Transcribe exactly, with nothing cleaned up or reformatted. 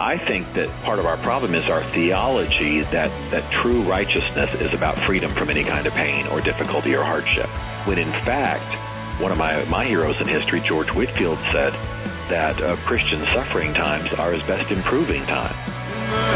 I think that part of our problem is our theology that, that true righteousness is about freedom from any kind of pain or difficulty or hardship. When in fact, one of my, my heroes in history, George Whitefield, said that uh, Christian suffering times are his best improving time.